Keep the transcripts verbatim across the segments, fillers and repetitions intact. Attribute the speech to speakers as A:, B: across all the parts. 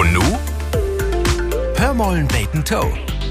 A: Und nu? Hör mollen beten Toe.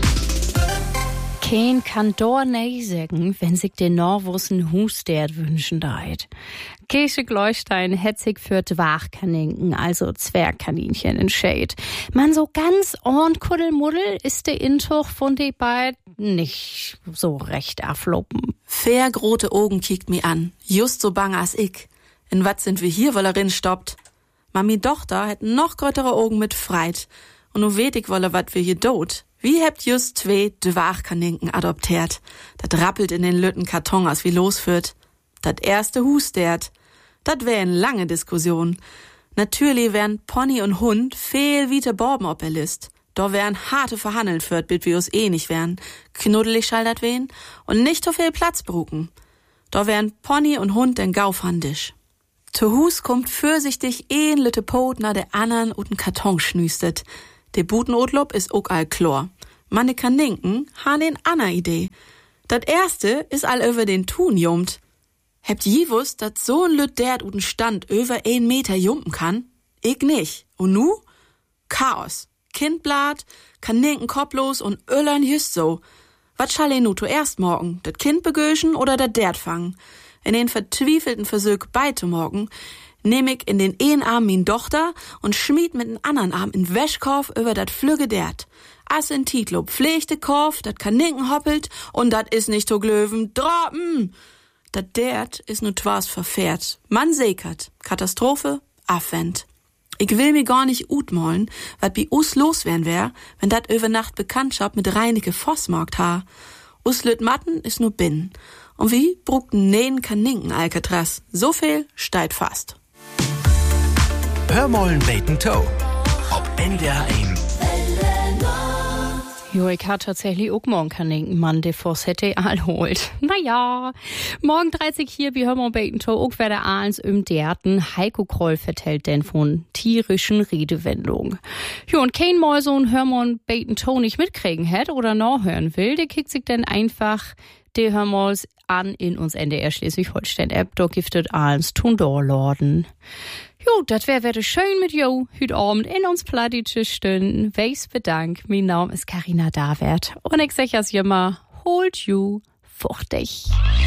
B: Kein kann dor nee sagen, wenn sich den Norwussen Hustert wünschen deit. Käse Gleustein hätt sich für Dwachkaninken, also Zwergkaninchen, entscheidt. Man so ganz orn Kuddelmuddel ist der Intuch von de beid nicht so recht afloppen.
C: Fair grote Augen kiekt mi an, just so bang as ich. In wat sind wir hier, weil er rin stoppt? Mami Tochter hätt noch grötere Augen mit Freit. Und nu weet ich wolle, wat wir hier dot. Wie hebt just zwei Dwachkaninken adoptiert? Dat rappelt in den lütten Karton, als wie losführt. Dat erste hustert. Dat wär eine lange Diskussion. Natürlich wären Pony und Hund viel wiete Borben op der List. Da wären harte Verhandeln führt, bit wir uns eh nicht wären. Knuddelig schall dat wen und nicht so viel Platz bruken. Da wären Pony und Hund den Gaufhandisch. Zu Hus kommt fürsichtig een lütte Pot na der andern und n Karton schnüstet. De Butenotlob is ook all chlor. Manne Kaninken han en anna Idee. Dat erste is all über den Thun jummt. Hebt je wusst, dat so ein Lüt dert uten Stand über ein Meter jumpen kann? Ich nicht. Und nu? Chaos. Kindblat, Kaninken kopflos und Öllern just so. Wat schall nu zuerst morgen? Dat Kind begöschen oder dat dert fangen? In den verzwiefelten Versuch beizumogen, nehm ich in den einen Arm min Tochter und schmied mit den anderen Arm in Wäschkorf über dat Flügge dert. As in Titlob pflegte Korf, dat Kaninken hoppelt und dat is nicht to glöwen, droppen. Dat dert is nu twas verfährt. Man sekert. Katastrophe, Affent. Ich will mir gar nicht utmollen, wat bi us los wären wär, wenn dat über Nacht Bekanntschaft mit Reineke Vossmarkt ha. Us lüt Matten is nu binnen. Und wie brugten nähen Kaninken Alcatraz? So viel steigt fast.
A: Hör mollen beten Toe. Ob N D R eins.
B: Jo, ich hat tatsächlich auch morgen Kaninken, Mann, der Voss hätte all holt. Naja, morgen dreißig hier bei Hör mollen beten Toe, auch wer der Ahlens im Derten. Heiko Kroll vertellt denn von tierischen Redewendungen. Jo, und kein Mal so ein Hör mollen beten Toe nicht mitkriegen hätt oder noch hören will, der kickt sich dann einfach die Hörmals an in uns N D R Schleswig-Holstein-App, da giftet Ahlens Tundorlorden. Jo, dat wär wär schön mit jo, hüt Abend in uns Plattitsche Stunden. Weis bedank, mein Name ist Carina Davert. Und ich sag as immer, holt ju fuchtig.